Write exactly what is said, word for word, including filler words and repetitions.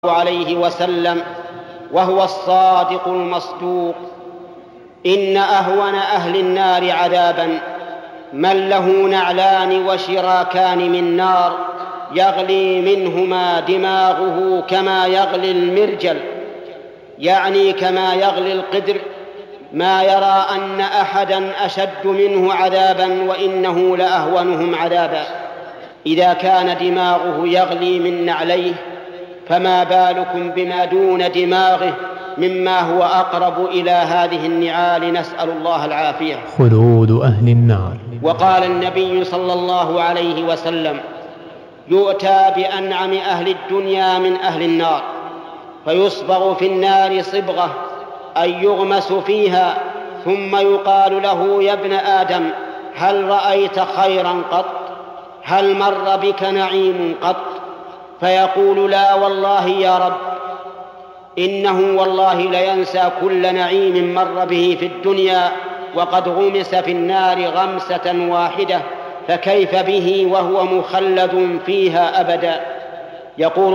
عليه وسلم وهو الصادق المصدوق: إن أهون أهل النار عذابا من له نعلان وشراكان من نار يغلي منهما دماغه كما يغلي المرجل، يعني كما يغلي القدر، ما يرى أن أحدا أشد منه عذابا وإنه لأهونهم عذابا. إذا كان دماغه يغلي من نعليه فما بالكم بما دون دماغه مما هو أقرب إلى هذه النعال، نسأل الله العافية. خلود أهل النار. وقال النبي صلى الله عليه وسلم: يؤتى بأنعم أهل الدنيا من أهل النار فيصبغ في النار صبغة، أي يغمس فيها، ثم يقال له: يا ابن آدم، هل رأيت خيرا قط؟ هل مر بك نعيم قط؟ فيقول: لا والله يا رب، إنه والله لينسى كل نعيم مر به في الدنيا وقد غمس في النار غمسة واحدة، فكيف به وهو مخلد فيها أبدا؟ يقول